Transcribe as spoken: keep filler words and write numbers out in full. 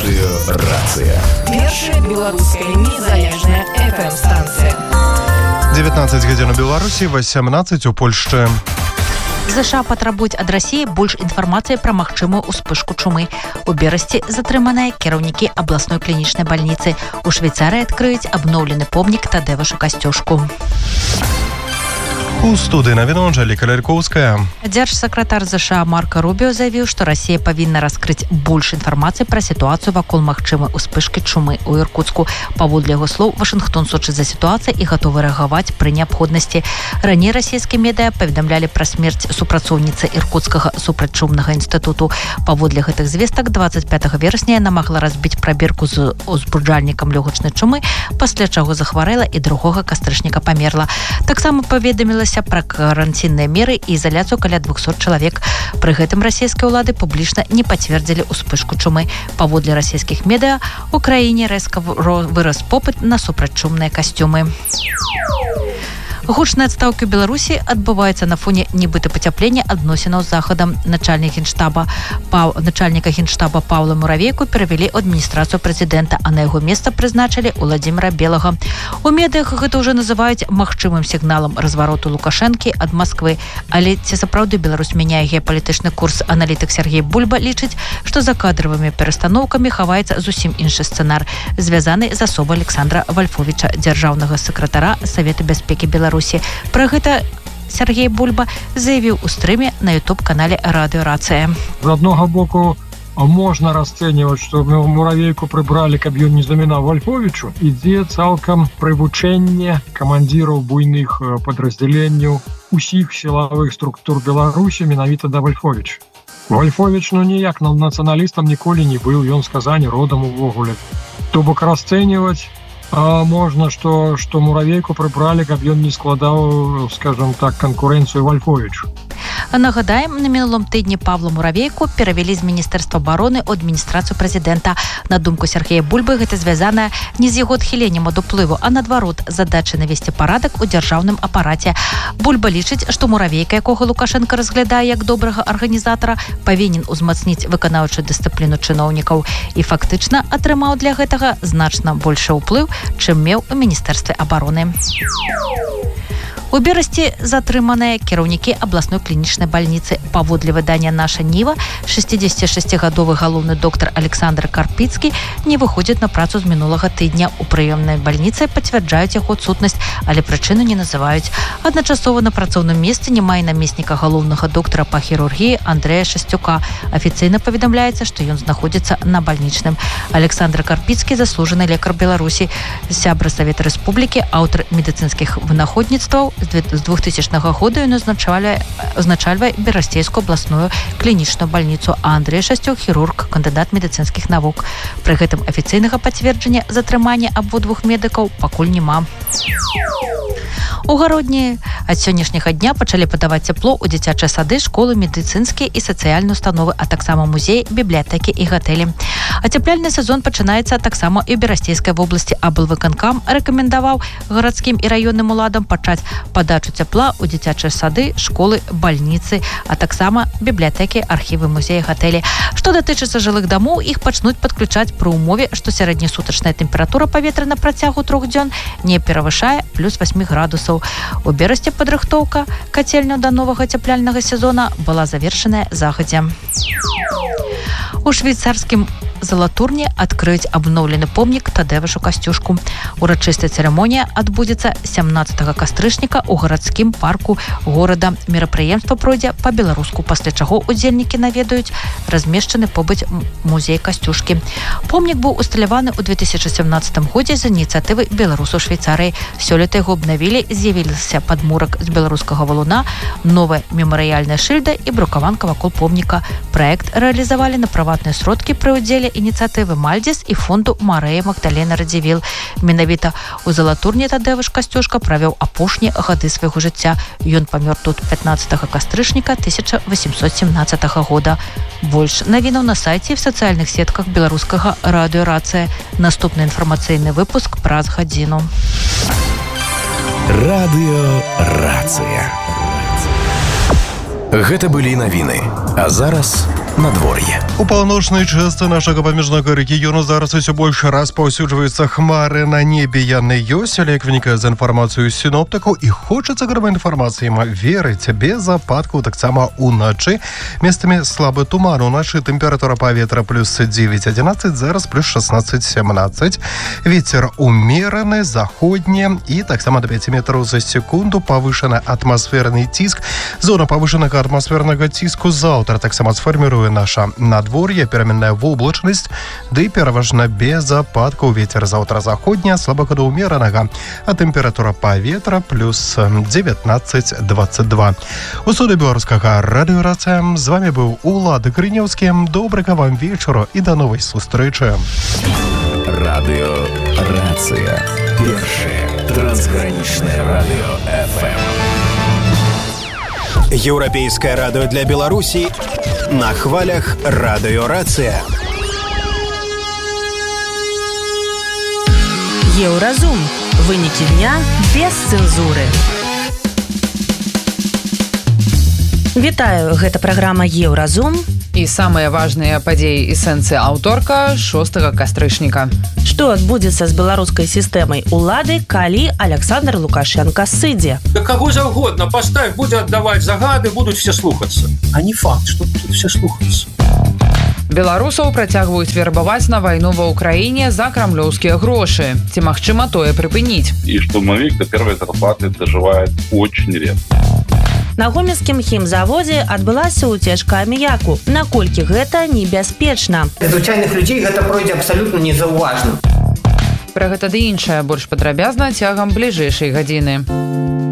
Радыёрацыя. Першая беларуская незалежная эф эм-станцыя. девятнадцать гадзін у Беларусі, восемнадцать у Польшчы. ЗША патрабуюць ад Расіі больш інфармацыі пра магчымую ўспышку чумы. У Берасці затрыманыя кіраўнікі абласной клінічнай бальніцы. У Швейцарыі адкрыюць абноўлены помнік Тадевышу Касцюшку. У студыі навіну Анжэліка Лялькоўская. Дзяржсакратар ЗША Марко Рубіо заявіў, што Расія павінна раскрыць больш інфармацыі пра сітуацыю вакол магчымай успышкі чумы ў Іркуцку. Паводле яго слоў, Вашынгтон сочыць за сітуацыяй і гатовы рэагаваць пры неабходнасці. Раней расійскія медыа паведамлялі пра смерць супрацоўніцы Іркуцкага супрацьчумнага інстытуту. Паводле гэтых звестак двадцать пятага верасня яна магла разбіць прабірку з узбуджальнікам лёгачнай чумы, пасля чаго захварэла і другога кастрычніка памерла. Таксама паведамілася пра карантинныя меры і ізаляцыю каля двухсот чалавек. Пры гэтым расійскія ўлады публічна не пацвердзілі ўспышку чумы. Паводле расійскіх медыа, у краіне рэзка вырас попыт на супрацьчумныя касцюмы. Гучныя адстаўкі ў Беларусі адбываюцца на фоне нібыта пацяплення адносінаў з захадам. Начальнік генштаба Паў... начальніка генштаба Паўла Муравейку перавялі ў адміністрацыю прэзідэнта, а на яго месца прызначылі Уладзіміра Белага. У медыях гэта ўжо называюць магчымым сігналам развароту Лукашэнкі ад Масквы. Але ці сапраўды Беларусь мяняе геапалітычны курс? Аналітык Сергей Бульба лічыць, што за кадравымі перастаноўкамі хаваецца зусім іншы сцэнар, звязаны з асобай Александра Вальфовіча, дзяржаўнага сакратара Савета бяспекі Беларусі. Пра гэта Сергей Бульба заявіў у стрыме на ютуб-канале «Радыёрацыя». З аднаго боку, можна расцэньваць, што Муравейку прыбралі, каб ён не замінаў Вальфовічу. Ідзе цалкам прывучэнне камандзіраў буйных падраздзяленняў усіх сілавых структур Беларусі менавіта да Вальфовіча. Вальфовіч, ну, ніяк нацыяналістам ніколі не быў, ён з Казані родам увогуле. То бок расцэньваць А можна, што, што Муравейку прыбралі, каб ён не складаў, скажам так, канкурэнцыю Вальфовічу. Нагадаем, на мінулым тыдні Павла Муравейку перавялі з Міністэрства абароны ў адміністрацыю прэзідэнта. На думку Сергея Бульбы, гэта звязана не з яго адхіленнем ад уплыву, а наадварот, задачай навесці парадак у дзяржаўным апараце. Бульба лічыць, што Муравейка, якога Лукашенко разглядае як добрага арганізатара, павінен узмацніць выканаўчую дысцыпліну чыноўнікаў і фактычна атрымаў для гэтага значна большы ўплыў, чым меў у Міністэрстве абароны. У Берасці затрыманыя кіраўнікі абласной клінічнай бальніцы. Паводле выдання «Наша Ніва», шестидесятишестигадовы галоўны доктар Александр Карпіцкі не выходзіць на працу з мінулага тыдня. У прыёмнай бальніцы пацвярджаюць яго адсутнасць, але прычыну не называюць. Адначасова на працоўным месцы няма і намесніка галоўнага доктара па хірургіі Андрэя Шасцюка. Афіцыйна паведамляецца, што ён знаходзіцца на бальнічным. Александр Карпіцкі – заслужаны лекар Беларусі, сябра Савета Рэспублікі, аўтар медыцынскіх вынаходніцтваў. З двухтысячнага года ён узначальвае Берасцейскую абласную клінічную бальніцу, а Андрэй Шасцюк – хірург, кандыдат медыцынскіх навук. Пры гэтым афіцыйнага пацверджання затрымання абодвух медыкаў пакуль няма. У гародні ад сённяшняга дня пачалі падаваць цяпло ў дзіцячыя сады, школы, медыцынскія і сацыяльныя установы, а таксама музеі, бібліятэкі і гатэлі. Ацяпляльны сезон пачынаецца таксама і ў Берасцейскай вобласці. Аблвыканкам рэкамендаваў гарадскім і раённым уладам пачаць падачу цяпла ў дзіцячыя сады, школы, бальніцы, а таксама бібліятэкі, архівы, музеі, гатэлі. Што датычыцца жылых дамоў, іх пачнуць падключаць пры ўмове, што сярэднесутачная тэмпература паветра на працягу трох дзён не перавышае плюс восемь градусаў. У Берасці падрыхтоўка кацельняў да новага цяпляльнага сезона была завершаная загадзя. У швейцарскім Залатурні адкрыюць абноўлены помнік Тадевышу Касцюшку. Урачыстая цырымонія адбудзецца сямнаццатага кастрычніка ў гарадскім парку горада. Мерапрыемства пройдзе па-беларуску, пасля чаго удзельнікі наведаюць размешчаны побач музей Касцюшкі. Помнік быў усталяваны ў две тысячы сямнаццатым годзе з ініцыятывы беларусаў Швейцарыі. Сёлета яго абнавілі, з'явілася падмурак з беларускага валуна, новая мемарыяльная шыльда і брукаванка вакол помніка. Праект рэалізавалі на прыватныя сродкі пры ўдзеле ініцыятывы Мальдзіс і фонду Марэя Магдалена Радзівіл. Менавіта ў Залатурні Тадевыш Касцюшка правёў апошнія гады свайго жыцця. Ён памёр тут пятнаццатага кастрычніка тысяча восемьсот семнадцатага года. Больш навінаў на сайце і в сацыяльных сетках беларускага радыёрацыя. Наступны інфармацыйны выпуск праз гадзіну. Радыёрацыя. Гэта былі навіны. А зараз надвор'е. У паўночнай частцы нашага памежнага рэгіёну зараз усё больш распаўсюджваюцца хмары на небе. Яны ёсць, але як вынікае з інфармацыю сіноптыкаў, і хочацца грыбай інфармацыі ім верыць. Без ападкаў таксама уначы. Месцамі слабы туман. Уначы тэмпература паветра плюс девять одиннадцать, зараз плюс шестнадцать семнадцать. Вецер умераны, заходні і таксама до пяти метраў за секунду. Павышаны атмасферны ціск. Зона павышанага атмасфернага ціску заўтра таксама сфарміруе наша надвор'е, пераменная воблачнасць, ды пераважна без ападкаў. Вецер заўтра заходня, слабага да ўмеранага, а тэмпература паветра плюс девятнадцать двадцать два. У студыі беларускага радыёрацыя з вами быў Улад Грынеўскі. Добрага вам вечару і да новай сустрэчы. Радыёрацыя. Першае трансгранічнае радыё эф эм. Еўрапейскае радыё для Беларусі на хвалях радыёрацыя. Еўразум. Вынікі дня без цэнзуры. Вітаю, гэта праграма Еўразум. І самыя важныя падзеі і сэнсы аўторка шостага кастрычніка. Што адбудзецца з беларускай сістэмай улады, калі Александр Лукашенко сыдзе? Да кого заўгодна паставь, будзе аддаваць загады, будуць все слухацца. А не факт, што будуць все слухацца. Беларусаў працягваюць вербаваць на вайну ва ўкраіне за крамлёўскія грошы. Ці магчыма тое прыпыніць? И штурмовик до первой зарплаты доживает очень редко. На гомельскім хімзаводзе адбылася уцечка аміяку. Наколькі гэта небяспечна? Для звычайных людзей гэта пройдзе абсалютна незаўважна. Пра гэта ды іншае больш падрабязна цягам бліжэйшай гадзіны.